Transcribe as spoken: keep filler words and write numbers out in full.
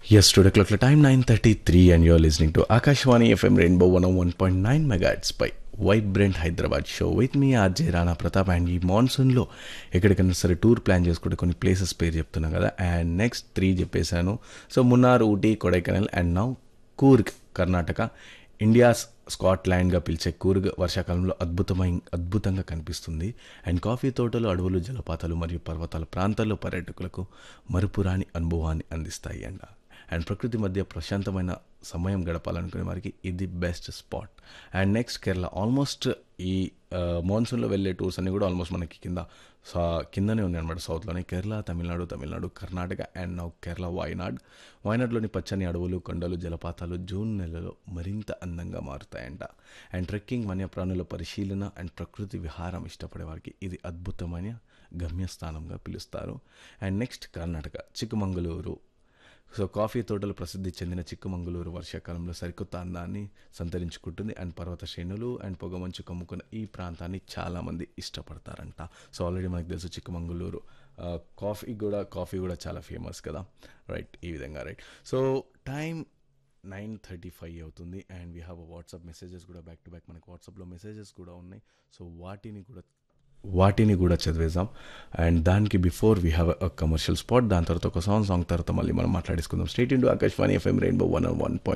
Yes, today clock the time nine thirty-three and you're listening to Akashwani F M Rainbow one oh one point nine megahertz by vibrant Hyderabad show with me RJ Rana Pratap. And ఈ మాన్సూన్లో ఎక్కడికైనా సరే tour plan చేసుకుంటే కొన్ని places పేరు చెప్తున్నాం కదా. And next three చెప్పేశాను. So Munnar, Ooty, Kodaikanal and now Coorg Karnataka. India స్కాట్లాండ్గా పిలిచే కూర్గ్ వర్షాకాలంలో అద్భుతమై అద్భుతంగా కనిపిస్తుంది. అండ్ కాఫీ తోటలు, అడవులు, జలపాతాలు మరియు పర్వతాల ప్రాంతాల్లో పర్యాటకులకు మరుపురాని అనుభవాన్ని అందిస్తాయి అంట. అండ్ ప్రకృతి మధ్య ప్రశాంతమైన సమయం గడపాలనుకునే వారికి ఇది best spot. And next Kerala. Almost ఈ మాన్సూన్లో వెళ్ళే టూర్స్ అన్నీ కూడా ఆల్మోస్ట్ మనకి కింద సా కిందనే ఉన్నాయి అనమాట. సౌత్లోనే కేరళ, తమిళనాడు, తమిళనాడు, కర్ణాటక అండ్ నౌ కేరళ వాయనాడ్. వాయనాడ్లోని పచ్చని అడవులు, కొండలు, జలపాతాలు జూన్ నెలలో మరింత అందంగా మారుతాయంట. అండ్ ట్రెక్కింగ్, వన్యప్రాణుల పరిశీలన అండ్ ప్రకృతి విహారం ఇష్టపడే వారికి ఇది అద్భుతమైన గమ్యస్థానంగా పిలుస్తారు. And next Karnataka, Chikkamagaluru. So coffee తోటలు ప్రసిద్ధి చెందిన చిక్కమంగళూరు వర్షాకాలంలో సరికొత్త అందాన్ని సంతరించుకుంటుంది. అండ్ పర్వత శ్రేణులు అండ్ పొగమంచు కమ్ముకున్న ఈ ప్రాంతాన్ని చాలామంది ఇష్టపడతారంట. సో ఆల్రెడీ మనకు తెలుసు చిక్కమంగళూరు కాఫీ కూడా కాఫీ కూడా చాలా ఫేమస్ కదా. రైట్, ఈ విధంగా right. So time nine thirty five అవుతుంది and we have WhatsApp messages కూడా బ్యాక్ టు బ్యాక్. మనకు వాట్సాప్లో మెసేజెస్ కూడా ఉన్నాయి. సో వాటిని కూడా వాటిని కూడా చదివేద్దాం. అండ్ దానికి before we have a commercial spot. దాని తర్వాత ఒక సాంగ్ సాంగ్ తర్వాత మళ్ళీ మనం మాట్లాడేసుకుందాం. Straight into Akashvani FM rainbow one one point